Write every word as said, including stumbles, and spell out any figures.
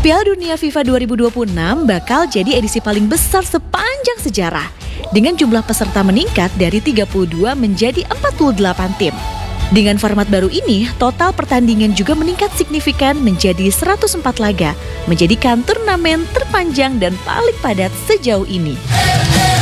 Piala Dunia FIFA dua ribu dua puluh enam bakal jadi edisi paling besar sepanjang sejarah, dengan jumlah peserta meningkat dari tiga puluh dua menjadi empat puluh delapan tim. Dengan format baru ini, total pertandingan juga meningkat signifikan menjadi seratus empat laga, menjadikan turnamen terpanjang dan paling padat sejauh ini.